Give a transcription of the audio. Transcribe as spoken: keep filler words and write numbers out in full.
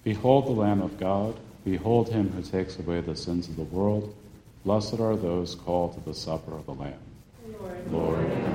Behold the Lamb of God. Behold him who takes away the sins of the world. Blessed are those called to the supper of the Lamb. Lord, Lord